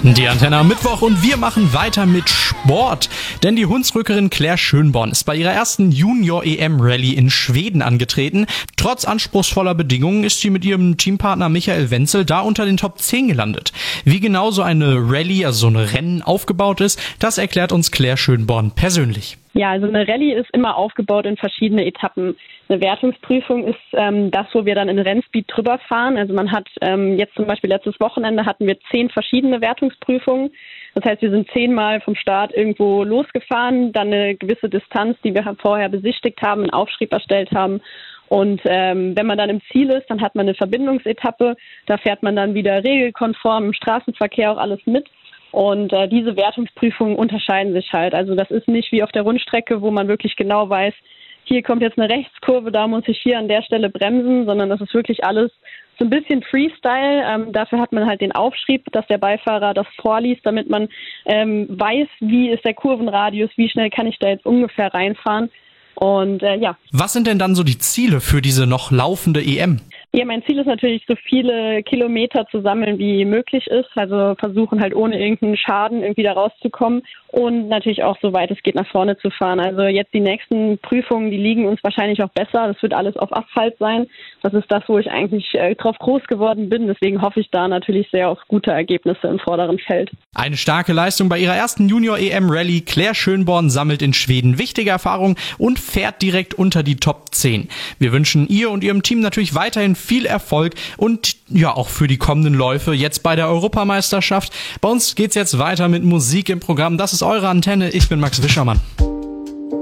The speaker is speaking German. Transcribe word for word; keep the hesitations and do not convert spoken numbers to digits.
Die Antenne am Mittwoch und wir machen weiter mit Sport. Denn die Hunsrückerin Claire Schönborn ist bei ihrer ersten Junior-E M-Rallye in Schweden angetreten. Trotz anspruchsvoller Bedingungen ist sie mit ihrem Teampartner Michael Wenzel da unter den Top zehn gelandet. Wie genau so eine Rallye, also so ein Rennen aufgebaut ist, das erklärt uns Claire Schönborn persönlich. Ja, also eine Rallye ist immer aufgebaut in verschiedene Etappen. Eine Wertungsprüfung ist ähm, das, wo wir dann in Rennspeed drüber fahren. Also man hat ähm, jetzt zum Beispiel letztes Wochenende hatten wir zehn verschiedene Wertungsprüfungen. Das heißt, wir sind zehnmal vom Start irgendwo losgefahren, dann eine gewisse Distanz, die wir vorher besichtigt haben, einen Aufschrieb erstellt haben. Und ähm, wenn man dann im Ziel ist, dann hat man eine Verbindungsetappe. Da fährt man dann wieder regelkonform im Straßenverkehr auch alles mit. Und äh, diese Wertungsprüfungen unterscheiden sich halt. Also das ist nicht wie auf der Rundstrecke, wo man wirklich genau weiß, hier kommt jetzt eine Rechtskurve, da muss ich hier an der Stelle bremsen, sondern das ist wirklich alles so ein bisschen Freestyle. Ähm, dafür hat man halt den Aufschrieb, dass der Beifahrer das vorliest, damit man ähm, weiß, wie ist der Kurvenradius, wie schnell kann ich da jetzt ungefähr reinfahren. Und äh, ja. Was sind denn dann so die Ziele für diese noch laufende E M? Ja, mein Ziel ist natürlich, so viele Kilometer zu sammeln, wie möglich ist. Also versuchen halt ohne irgendeinen Schaden irgendwie da rauszukommen und natürlich auch so weit es geht nach vorne zu fahren. Also jetzt die nächsten Prüfungen, die liegen uns wahrscheinlich auch besser. Das wird alles auf Asphalt sein. Das ist das, wo ich eigentlich äh, drauf groß geworden bin. Deswegen hoffe ich da natürlich sehr auf gute Ergebnisse im vorderen Feld. Eine starke Leistung bei ihrer ersten Junior-E M-Rallye. Claire Schönborn sammelt in Schweden wichtige Erfahrungen und fährt direkt unter die Top zehn. Wir wünschen ihr und ihrem Team natürlich weiterhin viel Erfolg und ja auch für die kommenden Läufe jetzt bei der Europameisterschaft. Bei uns geht's jetzt weiter mit Musik im Programm. Das ist eure Antenne. Ich bin Max Wischermann.